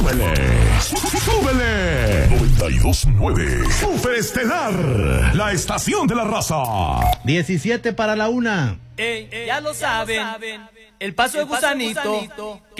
¡Súbele! ¡Súbele! 92.9 Super Estelar, la estación de la raza. 17 para la 1. Ya lo saben, el paso de gusanito